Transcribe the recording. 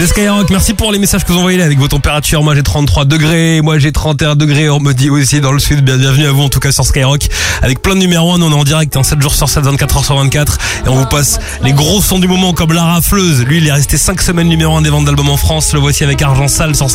C'est Skyrock, merci pour les messages que vous envoyez là avec vos températures. Moi j'ai 33 degrés, moi j'ai 31 degrés, on me dit aussi dans le sud. Bienvenue à vous en tout cas sur Skyrock. Avec plein de numéros 1, on est en direct en 7 jours sur 7, 24 heures sur 24. Et on vous passe les gros sons du moment comme La Rafleuse. Lui il est resté 5 semaines numéro 1 des ventes d'albums en France. Le voici avec Argent Sale sur